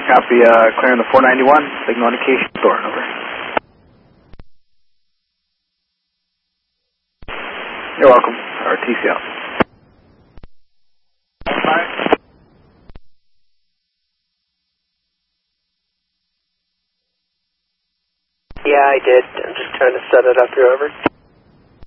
Copy, clearing the 491, signal indication store, over. You're welcome, RTC out. Yeah, I did. I'm just trying to set it up here, over.